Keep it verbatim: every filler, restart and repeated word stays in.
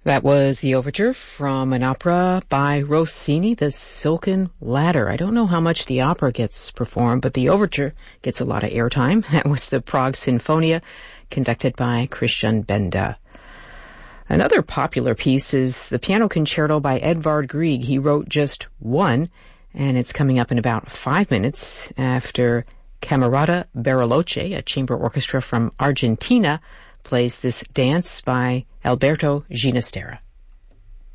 That was the overture from an opera by Rossini, The Silken Ladder. I don't know how much the opera gets performed, but the overture gets a lot of airtime. That was the Prague Sinfonia, conducted by Christian Benda. Another popular piece is the piano concerto by Edvard Grieg. He wrote just one, and it's coming up in about five minutes after Camerata Bariloche, a chamber orchestra from Argentina, plays this dance by Alberto Ginastera.